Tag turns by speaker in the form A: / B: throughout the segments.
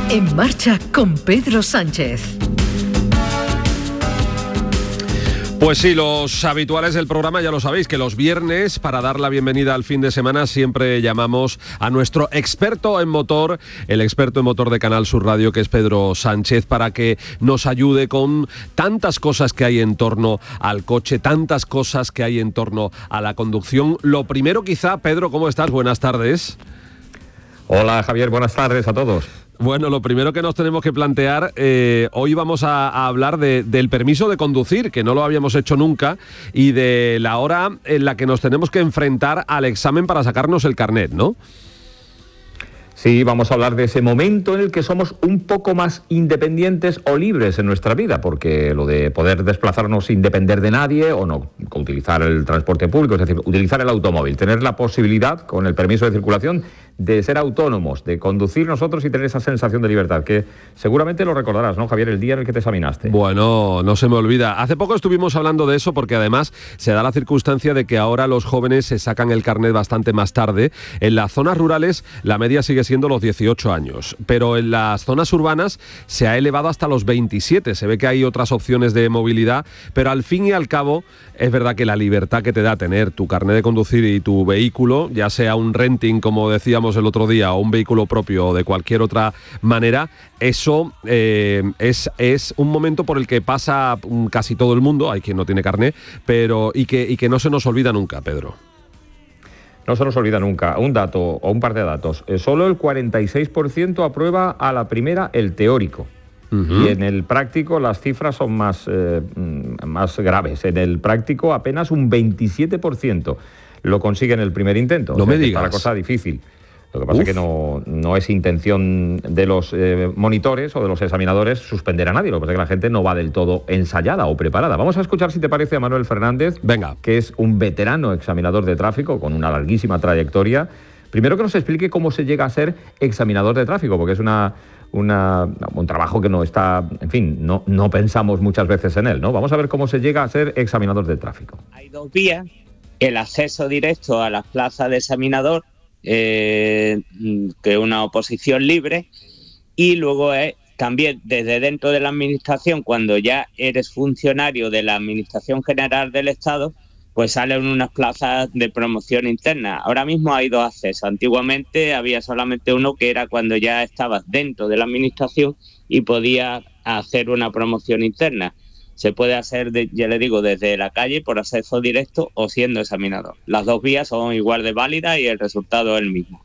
A: En Marcha con Pedro Sánchez.
B: Pues sí, los habituales del programa ya lo sabéis, que los viernes, para dar la bienvenida al fin de semana, siempre llamamos a nuestro experto en motor, el experto en motor de Canal Sur Radio, que es Pedro Sánchez, para que nos ayude con tantas cosas que hay en torno al coche, tantas cosas que hay en torno a la conducción. Lo primero quizá, Pedro, ¿cómo estás? Buenas tardes.
C: Hola Javier, buenas tardes a todos.
B: Bueno, lo primero que nos tenemos que plantear, hoy vamos a hablar del permiso de conducir, que no lo habíamos hecho nunca, y de la hora en la que nos tenemos que enfrentar al examen para sacarnos el carnet, ¿no?
C: Sí, vamos a hablar de ese momento en el que somos un poco más independientes o libres en nuestra vida, porque lo de poder desplazarnos sin depender de nadie o no utilizar el transporte público, es decir, utilizar el automóvil, tener la posibilidad con el permiso de circulación de ser autónomos, de conducir nosotros y tener esa sensación de libertad, que seguramente lo recordarás, ¿no, Javier?, el día en el que te examinaste.
B: Bueno, no se me olvida. Hace poco estuvimos hablando de eso porque además se da la circunstancia de que ahora los jóvenes se sacan el carnet bastante más tarde. En las zonas rurales la media sigue siendo los 18 años, pero en las zonas urbanas se ha elevado hasta los 27. Se ve que hay otras opciones de movilidad, pero al fin y al cabo es verdad que la libertad que te da tener tu carnet de conducir y tu vehículo, ya sea un renting, como decíamos el otro día, o un vehículo propio o de cualquier otra manera, eso es un momento por el que pasa casi todo el mundo. Hay quien no tiene carnet, pero y que no se nos olvida nunca, Pedro.
C: No se nos olvida nunca. Un dato o un par de datos. Solo el 46% aprueba a la primera el teórico. Uh-huh. Y en el práctico las cifras son más graves. En el práctico apenas un 27% lo consigue en el primer intento.
B: No me digas.
C: Está la cosa difícil. Lo que pasa es que no es intención de los monitores o de los examinadores suspender a nadie. Lo que pasa es que la gente no va del todo ensayada o preparada. Vamos a escuchar, si te parece, a Manuel Fernández,
B: venga,
C: que es un veterano examinador de tráfico con una larguísima trayectoria. Primero, que nos explique cómo se llega a ser examinador de tráfico, porque es un trabajo que no está, en fin, no pensamos muchas veces en él, ¿no? Vamos a ver cómo se llega a ser examinador de tráfico.
D: Hay dos vías: el acceso directo a las plazas de examinador, que es una oposición libre, y luego es también desde dentro de la administración, cuando ya eres funcionario de la Administración General del Estado, pues salen unas plazas de promoción interna. Ahora mismo hay dos accesos. Antiguamente había solamente uno, que era cuando ya estabas dentro de la administración y podías hacer una promoción interna. Se puede hacer, ya le digo, desde la calle por acceso directo o siendo examinador. Las dos vías son igual de válidas y el resultado es el mismo.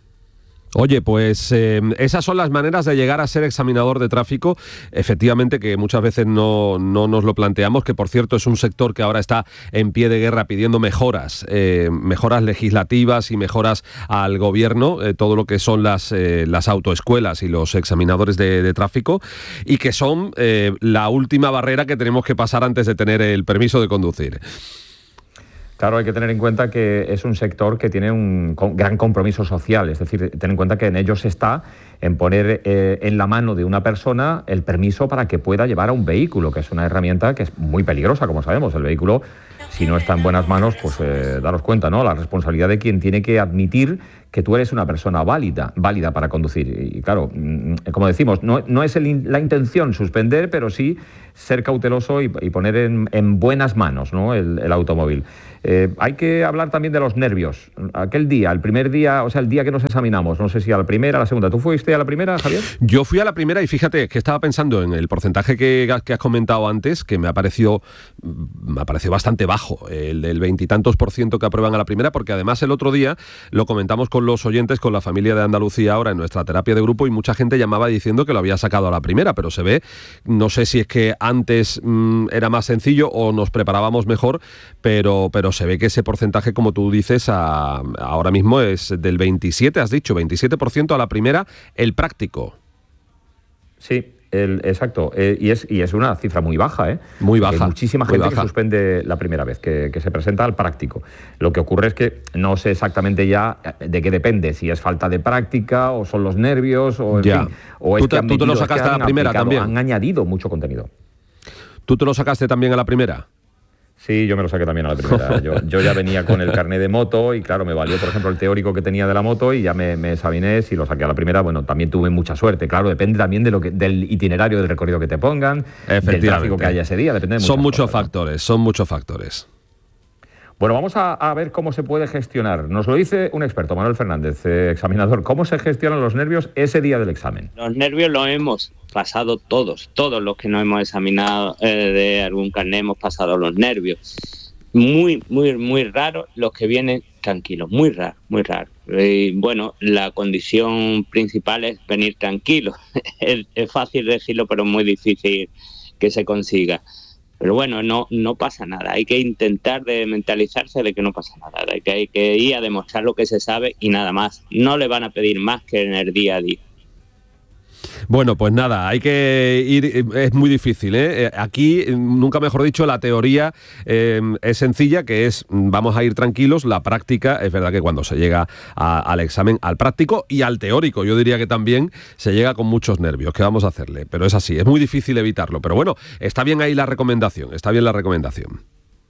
B: Oye, pues esas son las maneras de llegar a ser examinador de tráfico. Efectivamente, que muchas veces no nos lo planteamos, que por cierto es un sector que ahora está en pie de guerra pidiendo mejoras legislativas y mejoras al gobierno, todo lo que son las autoescuelas y los examinadores de tráfico, y que son la última barrera que tenemos que pasar antes de tener el permiso de conducir.
C: Claro, hay que tener en cuenta que es un sector que tiene un gran compromiso social, es decir, ten en cuenta que en ellos está en poner en la mano de una persona el permiso para que pueda llevar a un vehículo, que es una herramienta que es muy peligrosa, como sabemos. El vehículo, si no está en buenas manos, pues daros cuenta, ¿no? La responsabilidad de quien tiene que admitir que tú eres una persona válida para conducir. Y claro, como decimos, no es la intención suspender, pero sí ser cauteloso y poner en buenas manos, ¿no?, el automóvil. Hay que hablar también de los nervios. Aquel día, el primer día, o sea, el día que nos examinamos, no sé si a la primera, a la segunda. ¿Tú fuiste a la primera, Javier?
B: Yo fui a la primera y fíjate que estaba pensando en el porcentaje que has comentado antes, que me ha parecido bastante bajo, el del 20 y tantos % que aprueban a la primera, porque además el otro día lo comentamos con los oyentes, con la familia de Andalucía ahora en nuestra terapia de grupo, y mucha gente llamaba diciendo que lo había sacado a la primera, pero se ve, no sé si es que antes era más sencillo o nos preparábamos mejor, pero se ve que ese porcentaje, como tú dices, ahora mismo es del 27, has dicho, 27% a la primera, el práctico.
C: Sí, exacto, y es una cifra muy baja, ¿eh?
B: Muy baja.
C: Hay muchísima gente que suspende la primera vez, que se presenta al práctico. Lo que ocurre es que no sé exactamente ya de qué depende, si es falta de práctica o son los nervios o en fin, o es que
B: ¿Tú te lo sacaste a la primera también?
C: Han añadido mucho contenido.
B: ¿Tú te lo sacaste también a la primera?
C: Sí, yo me lo saqué también a la primera. Yo ya venía con el carné de moto y claro, me valió, por ejemplo, el teórico que tenía de la moto y ya me examiné, si lo saqué a la primera, bueno, también tuve mucha suerte. Claro, depende también del itinerario del recorrido que te pongan, del tráfico que haya ese día, depende de
B: son muchos
C: cosas,
B: factores, ¿no? Son muchos factores.
C: Bueno, vamos a ver cómo se puede gestionar. Nos lo dice un experto, Manuel Fernández, examinador. ¿Cómo se gestionan los nervios ese día del examen?
D: Los nervios los hemos pasado todos los que nos hemos examinado de algún carnet hemos pasado los nervios. Muy, muy, muy raros los que vienen tranquilos, muy raro, muy raro. Y bueno, la condición principal es venir tranquilo. Es fácil decirlo, pero es muy difícil que se consiga. Pero bueno, no pasa nada. Hay que intentar de mentalizarse de que no pasa nada. Hay que ir a demostrar lo que se sabe y nada más. No le van a pedir más que en el día a día.
B: Bueno, pues nada, hay que ir, es muy difícil, ¿eh? Aquí, nunca mejor dicho, la teoría es sencilla, que es vamos a ir tranquilos. La práctica, es verdad que cuando se llega al examen, al práctico y al teórico, yo diría que también se llega con muchos nervios. ¿Qué vamos a hacerle? Pero es así, es muy difícil evitarlo. Pero bueno, está bien ahí la recomendación, está bien la recomendación.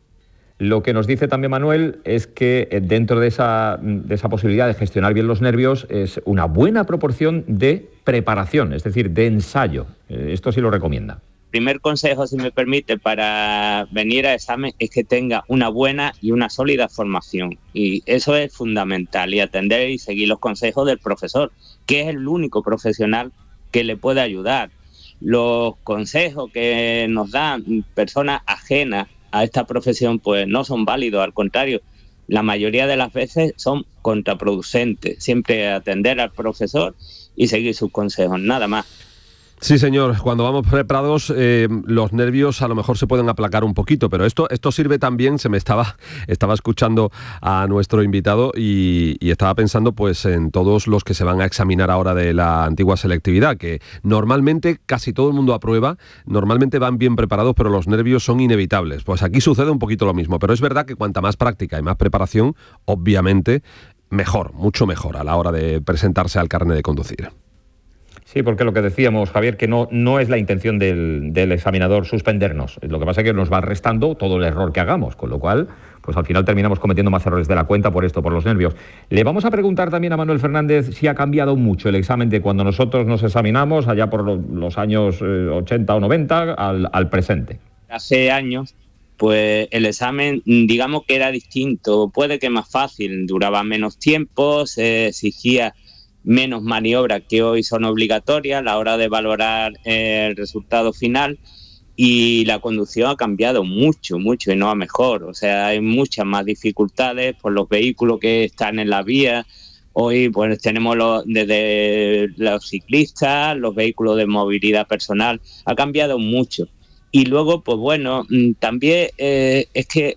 C: Lo que nos dice también Manuel es que dentro de esa posibilidad de gestionar bien los nervios es una buena proporción de preparación, es decir, de ensayo. Esto sí lo recomienda.
D: Primer consejo, si me permite, para venir a examen es que tenga una buena y una sólida formación. Y eso es fundamental, y atender y seguir los consejos del profesor, que es el único profesional que le puede ayudar. Los consejos que nos dan personas ajenas a esta profesión pues no son válidos, al contrario, la mayoría de las veces son contraproducentes. Siempre atender al profesor y seguir sus consejos, nada más.
B: Sí, señor, cuando vamos preparados los nervios a lo mejor se pueden aplacar un poquito, pero esto sirve también. Estaba escuchando a nuestro invitado y estaba pensando pues en todos los que se van a examinar ahora de la antigua selectividad, que normalmente casi todo el mundo aprueba, normalmente van bien preparados, pero los nervios son inevitables. Pues aquí sucede un poquito lo mismo, pero es verdad que cuanta más práctica y más preparación, obviamente mejor, mucho mejor a la hora de presentarse al carnet de conducir.
C: Sí, porque lo que decíamos, Javier, que no es la intención del examinador suspendernos. Lo que pasa es que nos va restando todo el error que hagamos, con lo cual, pues al final terminamos cometiendo más errores de la cuenta por esto, por los nervios. Le vamos a preguntar también a Manuel Fernández si ha cambiado mucho el examen de cuando nosotros nos examinamos, allá por los años 80 o 90, al presente.
D: Hace años, pues el examen, digamos que era distinto, puede que más fácil, duraba menos tiempo, se exigía menos maniobras que hoy son obligatorias a la hora de valorar el resultado final, y la conducción ha cambiado mucho, mucho y no a mejor. O sea, hay muchas más dificultades por los vehículos que están en la vía. Hoy pues tenemos desde los ciclistas, los vehículos de movilidad personal, ha cambiado mucho. Y luego, pues bueno, también es que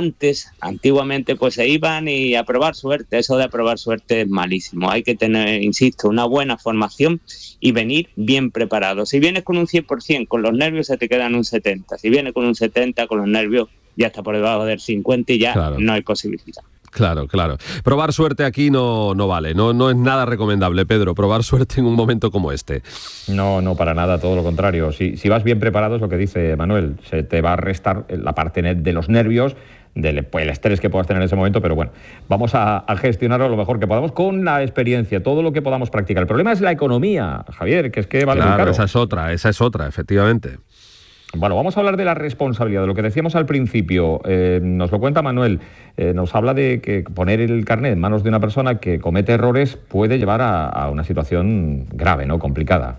D: antiguamente pues se iban y a probar suerte. Eso de probar suerte es malísimo. Hay que tener, insisto, una buena formación y venir bien preparado. Si vienes con un 100%, con los nervios se te quedan un 70%. Si vienes con un 70%, con los nervios ya está por debajo del 50% y ya claro, no hay posibilidad.
B: Claro. Probar suerte aquí no vale, no es nada recomendable, Pedro, probar suerte en un momento como este.
C: No, para nada, todo lo contrario. Si vas bien preparado, es lo que dice Manuel, se te va a restar la parte de los nervios, del estrés que puedas tener en ese momento, pero bueno, vamos a gestionarlo lo mejor que podamos con la experiencia, todo lo que podamos practicar. El problema es la economía, Javier, que es que vale muy caro.
B: Esa es otra, efectivamente.
C: Bueno, vamos a hablar de la responsabilidad, de lo que decíamos al principio. Nos lo cuenta Manuel, nos habla de que poner el carnet en manos de una persona que comete errores puede llevar a una situación grave, ¿no? Complicada.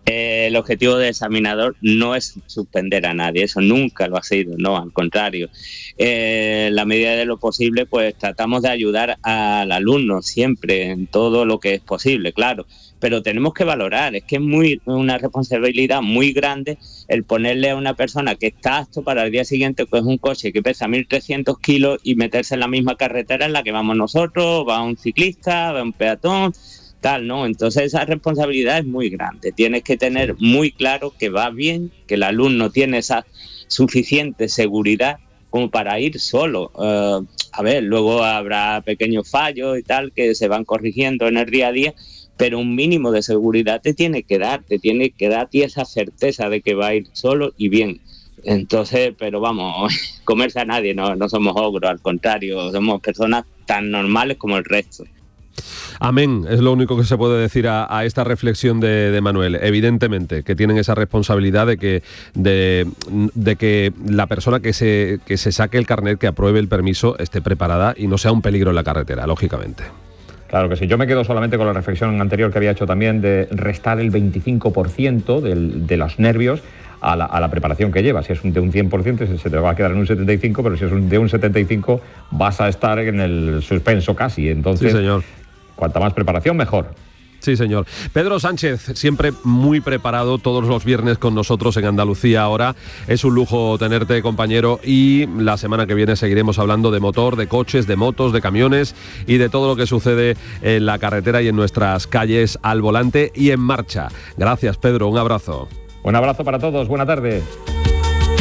D: El objetivo del examinador no es suspender a nadie, eso nunca lo ha sido, no, al contrario. En la medida de lo posible, pues tratamos de ayudar al alumno siempre, en todo lo que es posible, claro. Pero tenemos que valorar, es que es una responsabilidad muy grande el ponerle a una persona que está apto para el día siguiente, pues un coche que pesa 1.300 kilos y meterse en la misma carretera en la que vamos nosotros, va un ciclista, va un peatón, tal, ¿no? Entonces esa responsabilidad es muy grande. Tienes que tener muy claro que va bien, que el alumno tiene esa suficiente seguridad como para ir solo. A ver, luego habrá pequeños fallos y tal que se van corrigiendo en el día a día, pero un mínimo de seguridad te tiene que dar y esa certeza de que va a ir solo y bien. Entonces, pero vamos, comerse a nadie, no somos ogros, al contrario, somos personas tan normales como el resto.
B: Amén, es lo único que se puede decir a esta reflexión de Manuel. Evidentemente que tienen esa responsabilidad de que la persona que se saque el carnet, que apruebe el permiso, esté preparada y no sea un peligro en la carretera, lógicamente.
C: Claro que sí. Yo me quedo solamente con la reflexión anterior que había hecho también de restar el 25% de los nervios a la preparación que lleva. Si es de un 100% se te va a quedar en un 75%, pero si es de un 75% vas a estar en el suspenso casi. Entonces,
B: sí, señor.
C: Cuanta más preparación, mejor.
B: Sí, señor. Pedro Sánchez, siempre muy preparado, todos los viernes con nosotros en Andalucía Ahora. Es un lujo tenerte, compañero, y la semana que viene seguiremos hablando de motor, de coches, de motos, de camiones y de todo lo que sucede en la carretera y en nuestras calles al volante y en marcha. Gracias, Pedro, un abrazo.
C: Un abrazo para todos, buena tarde.